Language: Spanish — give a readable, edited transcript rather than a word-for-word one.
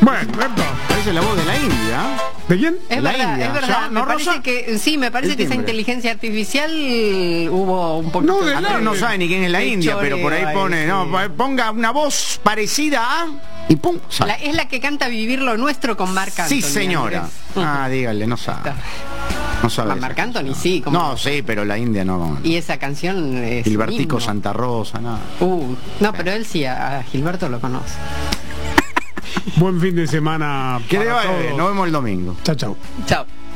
Bueno, Parece la voz de la India. ¿de quién? Es La verdad, India. es verdad. ¿Ya? ¿No, me parece Rosa? que sí, me parece El que esa timbre. inteligencia artificial hubo un poquito. No, de Andrés no sabe ni quién es la de India, pero por ahí choreo pone, ahí, no, sí. ponga una voz parecida a y pum, sale. Es la que canta Vivir lo Nuestro con Marc Anthony. Sí, señora. Andrés. Ah, dígale, no sabe. No sabe. esa Marc Anthony, canción. sí. ¿cómo No, sí, pero la India no. Y esa canción es Gilbertico himno. Santa Rosa, nada. No, pero él sí, a Gilberto lo conoce. Buen fin de semana Que para le vaya bien, todos. nos vemos el domingo. Chao, chao. Chao.